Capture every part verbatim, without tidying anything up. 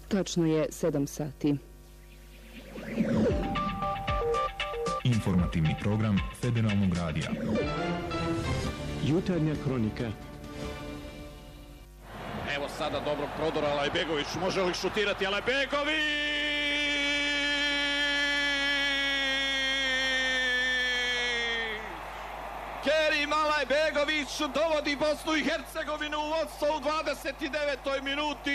Tačno je sedam sati. Informativni program Federalnog radija. Jutarnja kronika. Evo sada dobrog prodora, Alajbegović može li šutirati? Alajbegović! Kerim Alajbegović dovodi Bosnu i Hercegovinu u vodstvo u dvadeset devetoj minuti.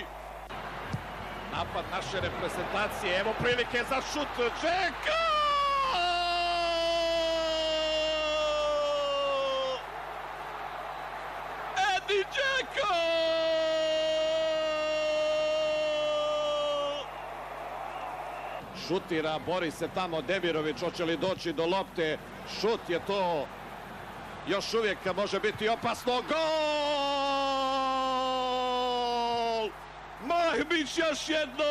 Napad naše reprezentacije, evo prilike za šut, Džeko! Edi Džeko! Šutira, bori se tamo Demirović, hoće li doći do lopte, šut je to, još uvijek može biti opasno, gol! Mahmić još jednom!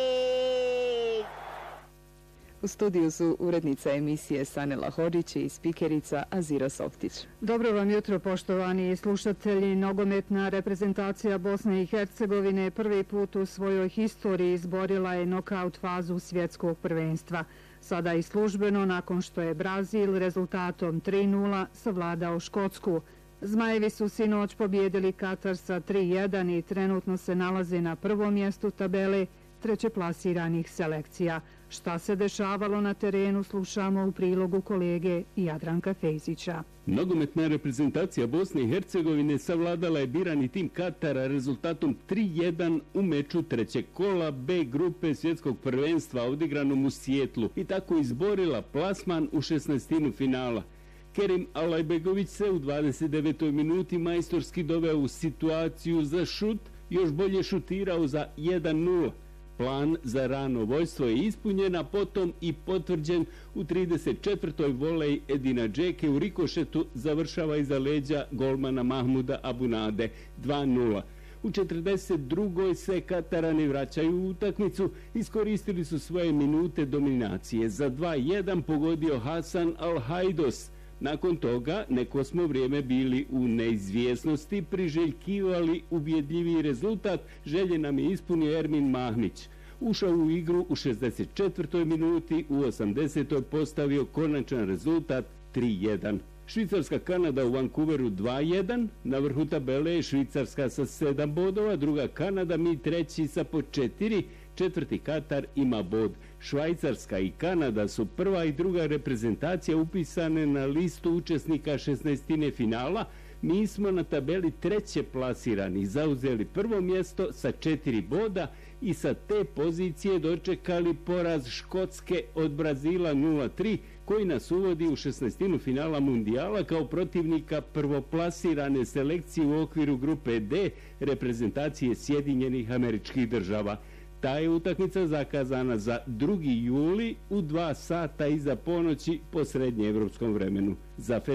U studiju su urednica emisije Sanela Hodžić i spikerica Azira Softić. Dobro vam jutro, poštovani slušatelji. Nogometna reprezentacija Bosne i Hercegovine prvi put u svojoj historiji izborila je nokaut fazu svjetskog prvenstva. Sada i službeno, nakon što je Brazil rezultatom tri nula savladao Škotsku. Zmajevi su sinoć pobjedili Katar sa tri jedan i trenutno se nalaze na prvom mjestu tabele trećeplasiranih selekcija. Šta se dešavalo na terenu slušamo u prilogu kolege Jadranka Fejzića. Nogometna reprezentacija Bosne i Hercegovine savladala je birani tim Katara rezultatom tri jedan u meču trećeg kola B grupe svjetskog prvenstva odigranom u Sijetlu i tako izborila plasman u šesnaestinu finala. Kerim Alajbegović se u dvadeset devetoj minuti majstorski doveo u situaciju za šut, još bolje šutirao za jedan nula. Plan za rano vojstvo je ispunjen, a potom i potvrđen u trideset četvrtoj volej Edina Džeke u rikošetu završava iza leđa golmana Mahmuda Abunade dva nula. U četrdeset drugoj se Katarani vraćaju u utakmicu, iskoristili su svoje minute dominacije. Za dva jedan pogodio Hasan Al-Hajdos. Nakon toga neko smo vrijeme bili u neizvjesnosti, priželjkivali ubjedljiviji rezultat, želje nam je ispunio Ermin Mahmić. Ušao u igru u šezdeset četvrtoj minuti, u osamdesetoj postavio konačan rezultat tri jedan. Švicarska Kanada u Vancouveru dva jedan, na vrhu tabele je Švicarska sa sedam bodova, druga Kanada, mi treći sa po četiri, četvrti Katar ima bod. Švajcarska i Kanada su prva i druga reprezentacija upisane na listu učesnika šesnaestine finala. Mi smo na tabeli treće plasirani, zauzeli prvo mjesto sa četiri boda i sa te pozicije dočekali poraz Škotske od Brazila nula tri, koji nas uvodi u šesnaestinu finala mundijala kao protivnika prvoplasirane selekcije u okviru grupe D reprezentacije Sjedinjenih Američkih Država. Ta je utakmica zakazana za drugi juli u dva sata iza ponoći po srednjeevropskom vremenu. Za